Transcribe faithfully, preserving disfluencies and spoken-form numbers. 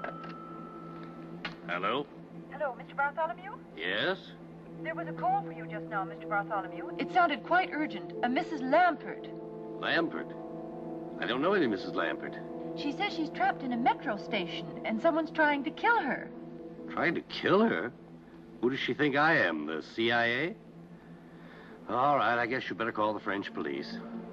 Hello? Hello, Mister Bartholomew? Yes? There was a call for you just now, Mister Bartholomew. It sounded quite urgent. A Missus Lampert. Lampert? I don't know any Missus Lampert. She says she's trapped in a metro station, and someone's trying to kill her. Trying to kill her? Who does she think I am, the C I A? All right, I guess you better call the French police.